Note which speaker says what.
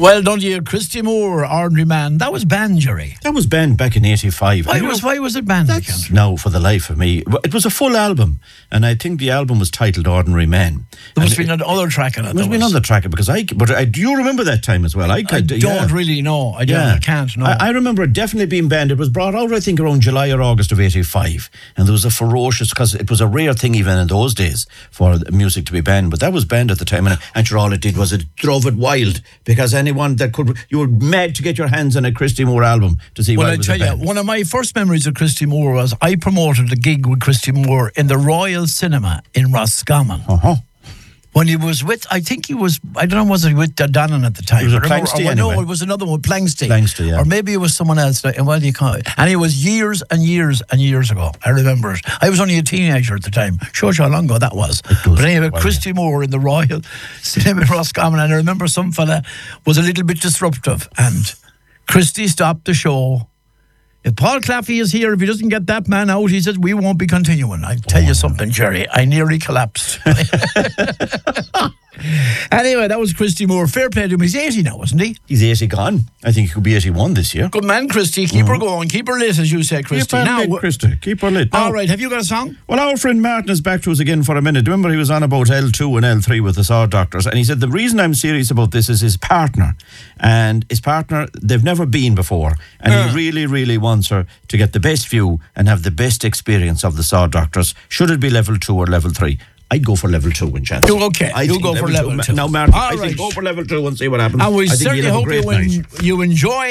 Speaker 1: Well done to you, Christy Moore, Ordinary Man. That was banned, Jerry.
Speaker 2: That was banned back in 85.
Speaker 1: Why was it banned?
Speaker 2: That's now for the life of me. It was a full album, and I think the album was titled Ordinary Man.
Speaker 1: There must have been another track in it.
Speaker 2: There must have been another track, because do you remember that time as well? I
Speaker 1: don't really know. I can't know.
Speaker 2: I remember it definitely being banned. It was brought out, I think, around July or August of 85, and there was a ferocious, because it was a rare thing even in those days for music to be banned, but that was banned at the time, and sure, all it did was it drove it wild, because anyone that could, you were mad to get your hands on a Christy Moore album to see what it was
Speaker 1: about. Well, I tell you, one of my first memories of Christy Moore was I promoted a gig with Christy Moore in the Royal Cinema in Roscommon. When he was with, I think he was, I don't know, was he with Donnan at the time?
Speaker 2: It was Plangsty anyway.
Speaker 1: No, it was another one, Plangsty.
Speaker 2: Plangsty, yeah.
Speaker 1: Or maybe it was someone else. What do you call it? And it was years and years and years ago. I remember it. I was only a teenager at the time. Shows you how long ago that was. But anyway, Christy Moore in the Royal Cinema in Roscommon, and I remember some fella was a little bit disruptive, and Christy stopped the show. If Paul Claffey is here, if he doesn't get that man out, he says, we won't be continuing. I tell you something, Jerry, I nearly collapsed. Anyway, that was Christy Moore. Fair play to him. He's 80 now, isn't he?
Speaker 2: He's 80 gone. I think he could be 81 this year.
Speaker 1: Good man, Christy. Keep her going. Keep her lit, as you say, Christy.
Speaker 2: Keep her lit, Christy. Keep her lit.
Speaker 1: All right, have you got a song?
Speaker 2: Well, our friend Martin is back to us again for a minute. Remember, he was on about L2 and L3 with the Saw Doctors, and he said the reason I'm serious about this is his partner. And his partner, they've never been before, and he really, really wants her to get the best view and have the best experience of the Saw Doctors. Should it be level 2 or level 3? I'd go for level 2 in chance.
Speaker 1: Okay, you'll go for level 2.
Speaker 2: Now, Martin, I think go for level 2 and see what happens.
Speaker 1: And we certainly hope you enjoy